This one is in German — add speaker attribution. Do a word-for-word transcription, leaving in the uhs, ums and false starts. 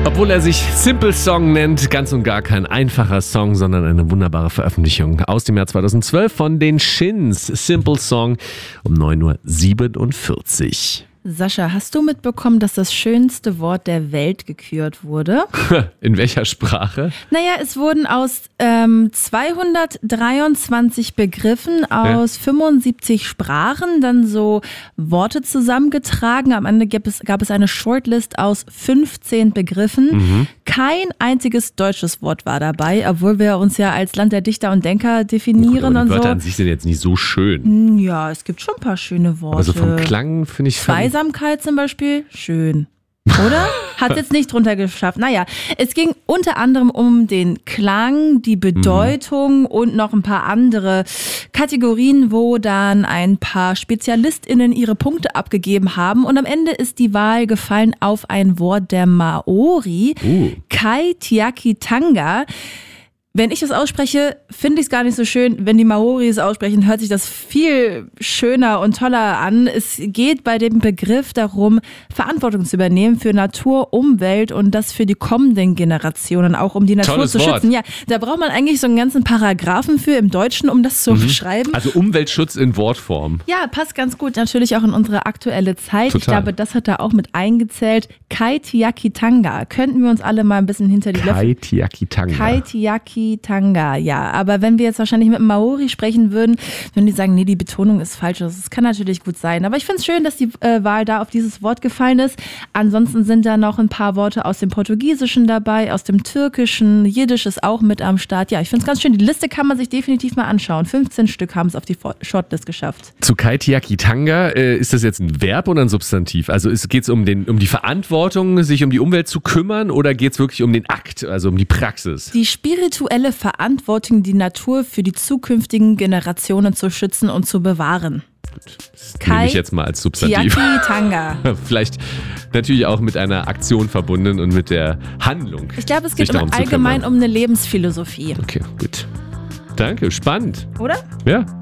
Speaker 1: Obwohl er sich Simple Song nennt, ganz und gar kein einfacher Song, sondern eine wunderbare Veröffentlichung aus dem Jahr zweitausendzwölf von den Shins. Simple Song um neun Uhr siebenundvierzig.
Speaker 2: Sascha, hast du mitbekommen, dass das schönste Wort der Welt gekürt wurde?
Speaker 1: In welcher Sprache?
Speaker 2: Naja, es wurden aus ähm, zweihundertdreiundzwanzig Begriffen aus ja. fünfundsiebzig Sprachen dann so Worte zusammengetragen. Am Ende gab es, gab es eine Shortlist aus fünfzehn Begriffen. Mhm. Kein einziges deutsches Wort war dabei, obwohl wir uns ja als Land der Dichter und Denker definieren.
Speaker 1: Gut, aber die
Speaker 2: und
Speaker 1: Wörter
Speaker 2: so.
Speaker 1: an sich sind jetzt nicht so schön.
Speaker 2: Ja, es gibt schon ein paar schöne Worte.
Speaker 1: Aber so vom Klang finde ich...
Speaker 2: Zweisamkeit zum Beispiel, schön. Oder? Hat es jetzt nicht drunter geschafft. Naja, es ging unter anderem um den Klang, die Bedeutung mhm. und noch ein paar andere Kategorien, wo dann ein paar SpezialistInnen ihre Punkte abgegeben haben. Und am Ende ist die Wahl gefallen auf ein Wort der Maori, uh. Kaitiakitanga. Wenn ich das ausspreche, finde ich es gar nicht so schön. Wenn die Maori es aussprechen, hört sich das viel schöner und toller an. Es geht bei dem Begriff darum, Verantwortung zu übernehmen für Natur, Umwelt und das für die kommenden Generationen, auch um die Natur
Speaker 1: Tolles
Speaker 2: zu
Speaker 1: Wort.
Speaker 2: schützen. Ja, da braucht man eigentlich so einen ganzen Paragraphen für im Deutschen, um das zu mhm. beschreiben.
Speaker 1: Also Umweltschutz in Wortform.
Speaker 2: Ja, passt ganz gut natürlich auch in unsere aktuelle Zeit. Total. Ich glaube, das hat da auch mit eingezählt. Kaitiakitanga. Könnten wir uns alle mal ein bisschen hinter die Löffel...
Speaker 1: Kaitiakitanga.
Speaker 2: Kaitiakitanga. Tanga, ja. Aber wenn wir jetzt wahrscheinlich mit Maori sprechen würden, würden die sagen, nee, die Betonung ist falsch. Das kann natürlich gut sein. Aber ich finde es schön, dass die äh, Wahl da auf dieses Wort gefallen ist. Ansonsten sind da noch ein paar Worte aus dem Portugiesischen dabei, aus dem Türkischen, Jiddisch ist auch mit am Start. Ja, ich finde es ganz schön. Die Liste kann man sich definitiv mal anschauen. fünfzehn Stück haben es auf die Shortlist geschafft.
Speaker 1: Zu Kaitiakitanga, äh, ist das jetzt ein Verb oder ein Substantiv? Also geht es um, den, um die Verantwortung, sich um die Umwelt zu kümmern, oder geht es wirklich um den Akt, also um die Praxis?
Speaker 2: Die spirituelle Verantwortung, die Natur für die zukünftigen Generationen zu schützen und zu bewahren.
Speaker 1: Gut, das nehme ich jetzt mal als Substantiv.
Speaker 2: Kaitiakitanga.
Speaker 1: Vielleicht natürlich auch mit einer Aktion verbunden und mit der Handlung.
Speaker 2: Ich glaube, es geht allgemein um eine Lebensphilosophie.
Speaker 1: Okay, gut. Danke, spannend.
Speaker 2: Oder?
Speaker 1: Ja.